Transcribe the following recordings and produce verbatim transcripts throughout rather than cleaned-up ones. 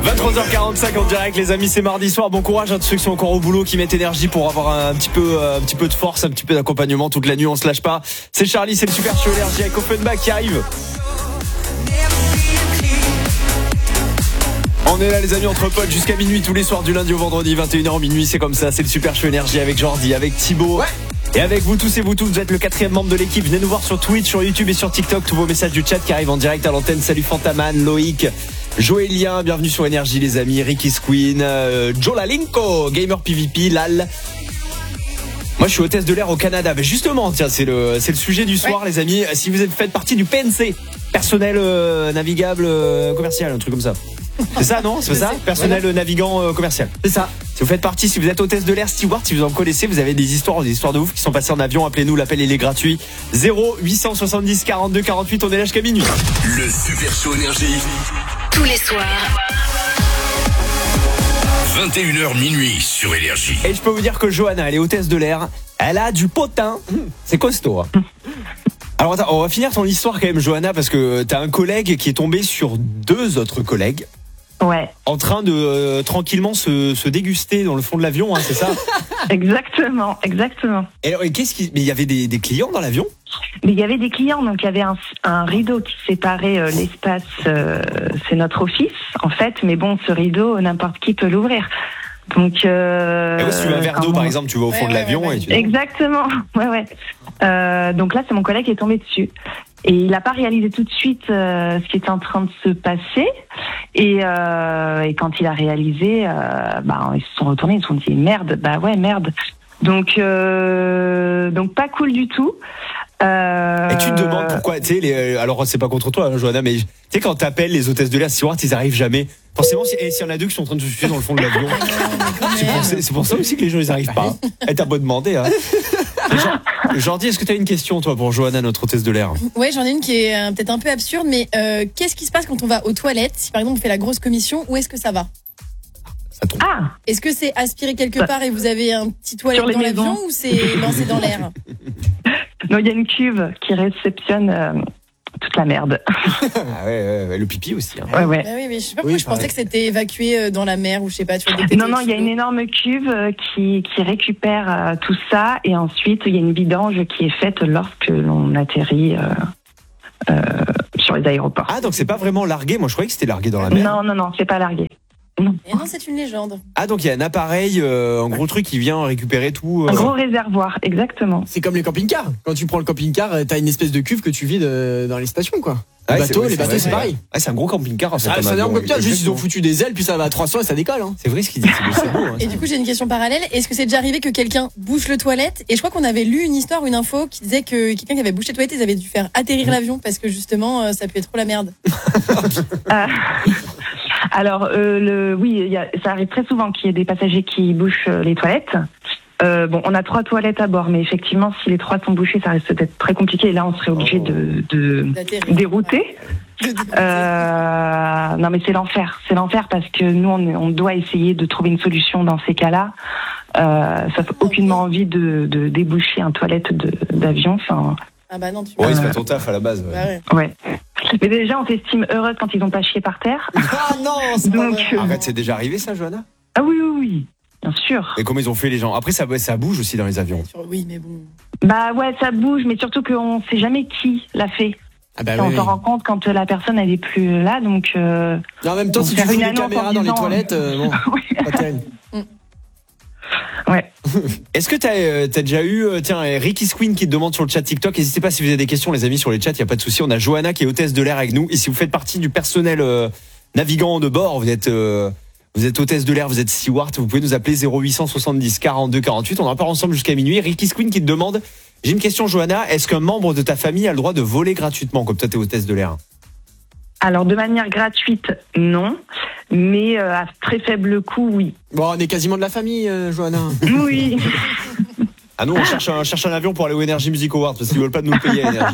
vingt-trois heures quarante-cinq en direct, les amis, c'est mardi soir. Bon courage à tous ceux qui sont encore au boulot, qui mettent énergie pour avoir un petit peu, un petit peu de force, un petit peu d'accompagnement toute la nuit. On se lâche pas. C'est Charlie, c'est le super show énergie avec Offenbach qui arrive. On est là les amis entre potes jusqu'à minuit tous les soirs du lundi au vendredi, vingt et une heures minuit, c'est comme ça, c'est le super show énergie avec Jordi, avec Thibaut. Ouais. Et avec vous tous et vous tous, vous êtes le quatrième membre de l'équipe. Venez nous voir sur Twitch, sur YouTube et sur TikTok. Tous vos messages du chat qui arrivent en direct à l'antenne. Salut Fantaman, Loïc, Joélien, bienvenue sur Énergie les amis. Ricky's Queen, euh, Joe Lalinko, Gamer P V P, Lal. Moi je suis hôtesse de l'air au Canada. Mais justement, tiens, c'est le, c'est le sujet du soir, ouais. Les amis. Si vous êtes faites partie du P N C, personnel euh, navigable euh, commercial, un truc comme ça. C'est ça, non? C'est ça? Personnel voilà. Navigant euh, commercial. C'est ça. Si vous faites partie, si vous êtes hôtesse de l'air, steward, si vous en connaissez, vous avez des histoires, des histoires de ouf qui sont passées en avion, appelez-nous, l'appel il est gratuit. zéro huit cent soixante-dix quarante-deux quarante-huit, on est là jusqu'à minuit. Le super show énergie. Tous les soirs. vingt et une heures minuit sur Énergie. Et je peux vous dire que Johanna, elle est hôtesse de l'air, elle a du potin, c'est costaud. Hein. Alors attends, on va finir ton histoire quand même, Johanna, parce que t'as un collègue qui est tombé sur deux autres collègues. Ouais. En train de euh, tranquillement se, se déguster dans le fond de l'avion, hein, c'est ça? Exactement, exactement. Et alors, et qu'est-ce qui... Mais il y avait des, des clients dans l'avion? Mais il y avait des clients, donc il y avait un, un rideau qui séparait euh, l'espace, euh, c'est notre office en fait, mais bon, ce rideau, n'importe qui peut l'ouvrir. Donc, euh, et ouais, si tu veux un verre d'eau, par exemple, tu vas au fond ouais, de l'avion ouais, ouais, et tu... Exactement, ouais, ouais. Euh, donc là, c'est mon collègue qui est tombé dessus. Et il n'a pas réalisé tout de suite euh, ce qui était en train de se passer. Et, euh, et quand il a réalisé, euh, bah, ils se sont retournés, ils se sont dit merde, bah ouais, merde. Donc, euh, donc pas cool du tout. Euh... Et tu te demandes pourquoi, tu sais, les, alors c'est pas contre toi, hein, Johanna, mais tu sais, quand t'appelles les hôtesses de l'air, si ils arrivent jamais. Forcément, s'il si y en a deux qui sont en train de se suicider dans le fond de l'avion, c'est pour, c'est pour ça aussi que les gens ils arrivent pas. Et t'as beau demander, hein. Jordi, est-ce que tu as une question, toi, pour Johanna, notre hôtesse de l'air? Ouais, j'en ai une qui est euh, peut-être un peu absurde, mais euh, qu'est-ce qui se passe quand on va aux toilettes? Si par exemple on fait la grosse commission, où est-ce que ça va? Ça tombe. Ah. Est-ce que c'est aspiré quelque part et vous avez un petit toilette dans l'avion, ou c'est lancé dans l'air? Non, il y a une cuve qui réceptionne euh, toute la merde. Ah ouais, ouais, ouais, le pipi aussi. Hein. Ouais, ouais. Ah oui, mais je sais pas pourquoi oui, je pensais que c'était évacué dans la mer ou je sais pas. Tu vois, non, non, il y a une énorme cuve qui, qui récupère euh, tout ça et ensuite il y a une vidange qui est faite lorsque l'on atterrit euh, euh, sur les aéroports. Ah, donc c'est pas vraiment largué? Moi je croyais que c'était largué dans la mer. Non, non, non, c'est pas largué. Non. Et non, c'est une légende. Ah, donc il y a un appareil, euh, un gros truc qui vient récupérer tout. Euh... Un gros réservoir, exactement. C'est comme les camping-cars. Quand tu prends le camping-car, t'as une espèce de cuve que tu vides dans les stations, quoi. Ah, les bateaux, vrai, les bateaux, c'est, c'est pareil. Ah, c'est un gros camping-car. En fait, ah, c'est un énorme camping-car. Juste, ils ont foutu des ailes, puis ça va à trois cents et ça décolle. Hein. C'est vrai ce qu'ils disent. C'est beau. Hein, et du coup, j'ai une question parallèle. Est-ce que c'est déjà arrivé que quelqu'un bouche le toilette? Et je crois qu'on avait lu une histoire, une info qui disait que quelqu'un qui avait bouché le toilette, ils avaient dû faire atterrir l'avion parce que justement, ça puait être trop la merde. euh, alors, euh, le, oui, y a, ça arrive très souvent qu'il y ait des passagers qui bouchent les toilettes. Euh, bon, on a trois toilettes à bord, mais effectivement, si les trois sont bouchées, ça risque d'être très compliqué. Et là, on serait obligé oh. de, de dérouter. Euh, non, mais c'est l'enfer. C'est l'enfer parce que nous, on, on doit essayer de trouver une solution dans ces cas-là. Euh, ça fait aucunement envie de, de déboucher un toilette de, d'avion. Enfin. Ah bah non, tu. Ouais, ils se fait ton taf à la base. Ouais. Bah ouais. ouais. Mais déjà, on s'estime heureuse quand ils ont pas chié par terre. Ah non, c'est Donc, pas vrai. Arrête, c'est déjà arrivé ça, Johanna? Ah oui, oui, oui. Bien sûr. Et comment ils ont fait les gens? Après, ça, ça bouge aussi dans les avions. Oui, mais bon. Bah ouais, ça bouge, mais surtout qu'on sait jamais qui l'a fait. Ah bah on oui, s'en oui. rend compte quand la personne elle est plus là, donc. Euh, non, en même temps, si tu fous des caméras dans les toilettes, euh, bon, pas terrible. Ouais. Est-ce que t'as, euh, t'as déjà eu, euh, tiens, Ricky's Queen qui te demande sur le chat TikTok. N'hésitez pas si vous avez des questions, les amis, sur les chats, il y a pas de souci. On a Johanna qui est hôtesse de l'air avec nous. Et si vous faites partie du personnel euh, navigant de bord, vous êtes, euh, vous êtes hôtesse de l'air, vous êtes steward, vous pouvez nous appeler zéro huit cent soixante-dix quarante-deux quarante-huit. On en parle ensemble jusqu'à minuit. Ricky's Queen qui te demande. J'ai une question, Johanna. Est-ce qu'un membre de ta famille a le droit de voler gratuitement, comme toi, t'es hôtesse de l'air? Alors, de manière gratuite, non. Mais euh, à très faible coût, oui. Bon, on est quasiment de la famille, euh, Johanna. Oui. Ah nous, on cherche un, cherche un avion pour aller au Energy Music Awards, parce qu'ils veulent pas de nous payer à Energy.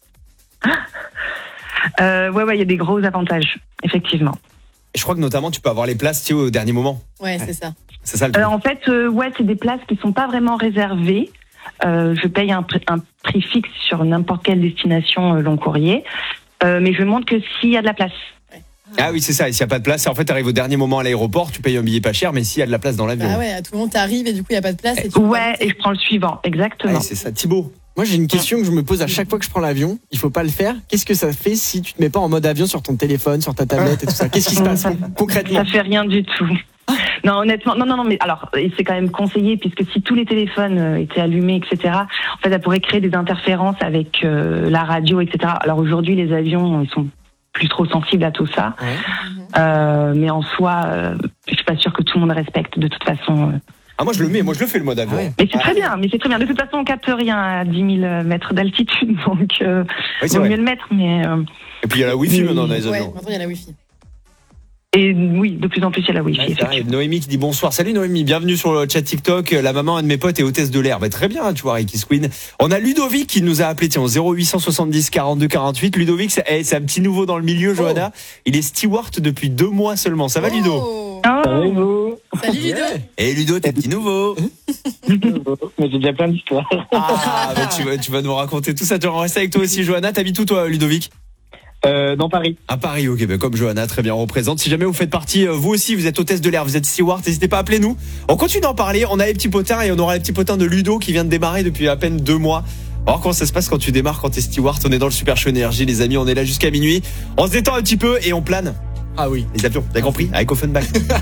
Euh, ouais, ouais, il y a des gros avantages, effectivement. Et je crois que notamment, tu peux avoir les places, tu sais, au dernier moment. Ouais, c'est ça. C'est ça le truc. Euh, en fait, euh, ouais, c'est des places qui sont pas vraiment réservées. Euh, je paye un, un prix fixe sur n'importe quelle destination euh, long courrier, euh, mais je montre que s'il y a de la place. Ah oui, c'est ça. Et s'il n'y a pas de place, en fait, t'arrives au dernier moment à l'aéroport, tu payes un billet pas cher, mais s'il y a de la place dans l'avion. Ah ouais, à tout le monde t'arrives et du coup il y a pas de place. Et tu Ouais, et je prends le suivant, exactement. Ouais, c'est ça. Thibaut. Moi, j'ai une question que je me pose à chaque fois que je prends l'avion. Il faut pas le faire. Qu'est-ce que ça fait si tu te mets pas en mode avion sur ton téléphone, sur ta tablette et tout ça? Qu'est-ce qui se passe Ça- concrètement? Ça fait rien du tout. Non, honnêtement, non, non, non, mais alors, et c'est quand même conseillé, puisque si tous les téléphones euh, étaient allumés, et cetera, en fait, ça pourrait créer des interférences avec euh, la radio, et cetera. Alors aujourd'hui, les avions, ils sont plus trop sensibles à tout ça. Ouais. Euh, mais en soi, euh, je suis pas sûre que tout le monde respecte de toute façon. euh. Ah, moi, je le mets. Moi, je le fais le mode avion. Ah ouais. Mais c'est très bien, mais c'est très bien. De toute façon, on capte rien à dix mille mètres d'altitude, donc euh, Oui, c'est vaut vrai. mieux le mettre. Mais euh, Et puis, il y a la Wi-Fi maintenant dans les Ouais, avions. maintenant il y a la Wi-Fi. et oui, de plus en plus, il y a la Wi-Fi. Ouais, c'est vrai. effectivement. Noémie qui dit bonsoir. Salut Noémie, bienvenue sur le chat TikTok. La maman, un de mes potes, est hôtesse de l'air. Bah, très bien, tu vois, Ricky Squeen. On a Ludovic qui nous a appelé, tiens, au zéro huit cent dix quarante-deux quarante-huit. Ludovic, c'est, eh, c'est un petit nouveau dans le milieu, Johanna. Il est steward depuis deux mois seulement. Ça va, Ludo? Oh. Oh, Salut Ludo. Et Ludo, t'es petit nouveau. Mais j'ai déjà plein d'histoires. Ah, bah, tu vas, tu vas nous raconter tout ça. Tu vas en rester avec toi aussi, Johanna. T'habites où, toi, Ludovic? Euh, dans Paris. À Paris, ok, ben comme Johanna, très bien, on représente. Si jamais vous faites partie, euh, vous aussi, vous êtes hôtesse de l'air, vous êtes steward, n'hésitez pas à appeler nous. On continue d'en parler, on a les petits potins et on aura les petits potins de Ludo qui vient de démarrer depuis à peine deux mois. Alors comment ça se passe quand tu démarres, quand t'es steward? On est dans le Super Show Énergie, les amis, on est là jusqu'à minuit. On se détend un petit peu et on plane Ah oui. les avions, vous avez compris? Avec Offenbach.